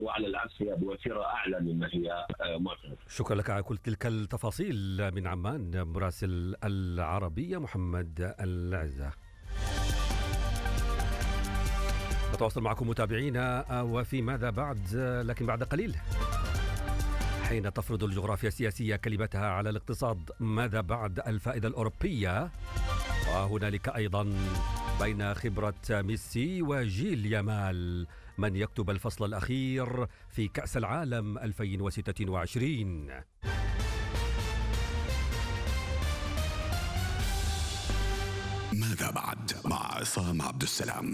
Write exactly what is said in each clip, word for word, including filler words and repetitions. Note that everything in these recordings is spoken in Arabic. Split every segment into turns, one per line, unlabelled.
وعلى العكس هي بوتيرة أعلى مما هي معتادة.
شكرا لك على كل تلك التفاصيل من عمان، مراسل العربية محمد العزة. نتواصل معكم متابعينا، وفي ماذا بعد، لكن بعد قليل حين تفرض الجغرافيا السياسية كلمتها على الاقتصاد. ماذا بعد الفائدة الأوروبية؟ وهنالك أيضا بين خبرة ميسي وجيل يامال من يكتب الفصل الأخير في كأس العالم ألفين وستة وعشرين.
ماذا بعد مع عصام عبد السلام.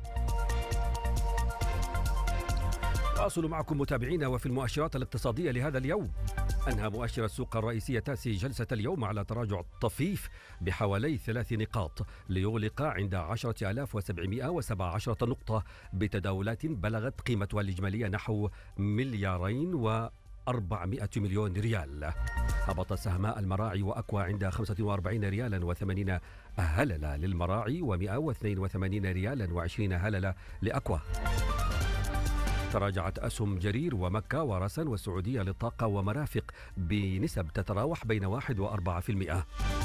أواصل معكم متابعينا، وفي المؤشرات الاقتصادية لهذا اليوم أنهى مؤشر السوق الرئيسية تاسي جلسة اليوم على تراجع طفيف بحوالي ثلاث نقاط ليغلق عند عشرة آلاف وسبعمائة وسبعة عشر نقطة بتداولات بلغت قيمتها الإجمالية نحو مليارين وأربعمائة مليون ريال. هبط سهماء المراعي وأكوا عند خمسة وأربعين ريالا وثمانين هللة للمراعي ومائة واثنين وثمانين ريالا وعشرين هللة لأكوا. تراجعت أسهم جرير ومكة ورسن والسعودية للطاقة ومرافق بنسب تتراوح بين واحد وأربعة في المئة.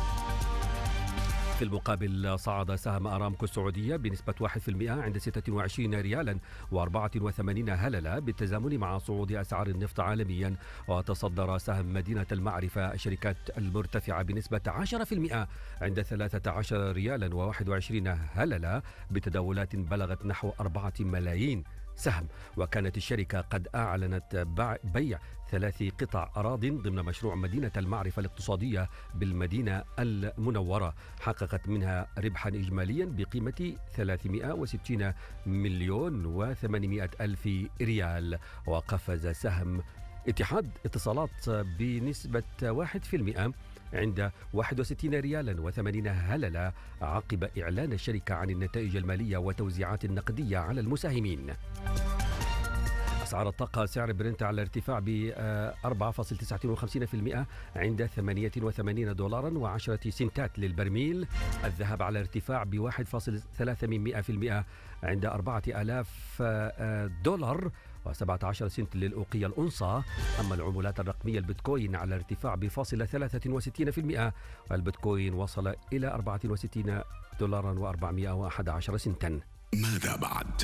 في المقابل صعد سهم أرامكو السعودية بنسبة واحد في المئة عند ستة وعشرين ريالا وأربعة وثمانين هللة بالتزامن مع صعود أسعار النفط عالميا. وتصدر سهم مدينة المعرفة الشركات المرتفعة بنسبة عشرة في المئة عند ثلاثة عشر ريالا وواحد وعشرين هللة بتداولات بلغت نحو أربعة ملايين سهم. وكانت الشركة قد أعلنت بيع ثلاث قطع أراضٍ ضمن مشروع مدينة المعرفة الاقتصادية بالمدينة المنورة، حققت منها ربحا إجماليا بقيمة ثلاثمائة وستين مليون وثمانمائة ألف ريال. وقفز سهم اتحاد اتصالات بنسبة واحد في المئة عند واحد وستين ريالا وثمانين هللة عقب إعلان الشركة عن النتائج المالية وتوزيعات النقدية على المساهمين. أسعار الطاقة، سعر برنت على ارتفاع ب أربعة فاصلة تسعة وخمسين بالمئة عند ثمانية وثمانين دولارا وعشرة سنتات للبرميل. الذهب على ارتفاع ب واحد فاصلة ثلاثة بالمئة عند أربعة آلاف دولار وسبعة عشر سنت للأوقية الأنصة. أما العملات الرقمية، البيتكوين على ارتفاع بفاصلة ثلاثة وستين بالمئة والبيتكوين وصل إلى أربعة وستين دولارا وأربعمائة وأحد عشر سنتا.
ماذا بعد؟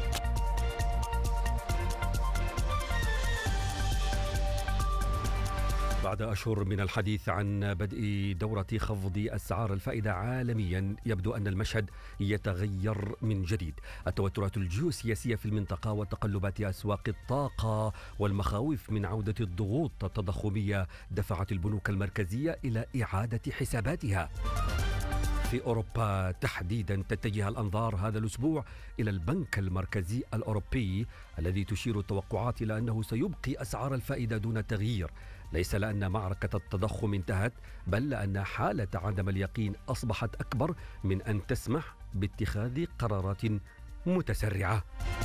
بعد أشهر من الحديث عن بدء دورة خفض أسعار الفائدة عالميا، يبدو أن المشهد يتغير من جديد. التوترات الجيوسياسية في المنطقة وتقلبات أسواق الطاقة والمخاوف من عودة الضغوط التضخمية دفعت البنوك المركزية إلى إعادة حساباتها. في أوروبا تحديدا تتجه الأنظار هذا الأسبوع إلى البنك المركزي الأوروبي الذي تشير التوقعات إلى أنه سيبقي أسعار الفائدة دون تغيير، ليس لأن معركة التضخم انتهت، بل لأن حالة عدم اليقين أصبحت أكبر من أن تسمح باتخاذ قرارات متسرعة.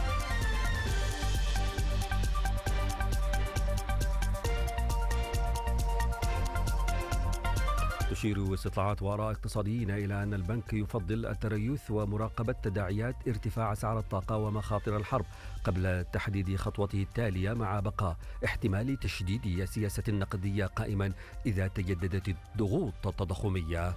تشير استطلاعات وآراء اقتصاديين إلى أن البنك يفضل التريث ومراقبة تداعيات ارتفاع أسعار الطاقة ومخاطر الحرب قبل تحديد خطوته التالية، مع بقاء احتمال تشديد السياسة النقدية قائما إذا تجددت الضغوط التضخمية.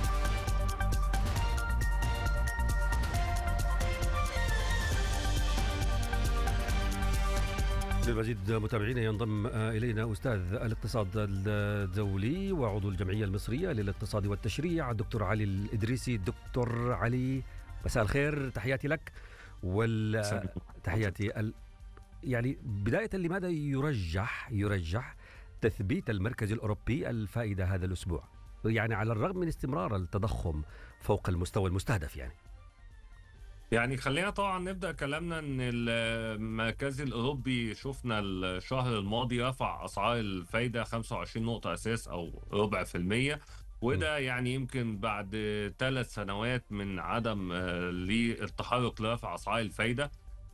للمزيد متابعينا ينضم إلينا أستاذ الاقتصاد الدولي وعضو الجمعية المصرية للاقتصاد والتشريع الدكتور علي الإدريسي. دكتور علي، مساء الخير، تحياتي لك. والتحياتي ال... يعني بداية، لماذا يرجح يرجح تثبيت المركز الأوروبي الفائدة هذا الأسبوع، يعني على الرغم من استمرار التضخم فوق المستوى المستهدف؟ يعني
يعني خلينا طبعا نبدأ كلامنا ان المركز الأوروبي شفنا الشهر الماضي رفع أسعار الفايدة خمسة وعشرين نقطة أساس أو ربع في المية، وده يعني يمكن بعد ثلاث سنوات من عدم للتحرك لرفع أسعار الفايدة.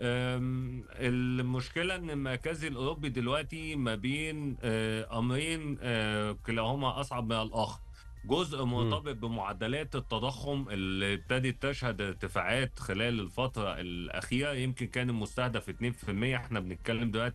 المشكلة ان المركز الأوروبي دلوقتي ما بين أمرين كلاهما أصعب من الآخر. جزء مرتبط بمعدلات التضخم اللي ابتدت تشهد ارتفاعات خلال الفترة الأخيرة. يمكن كان المستهدف اتنين في المية، احنا بنتكلم دلوقتي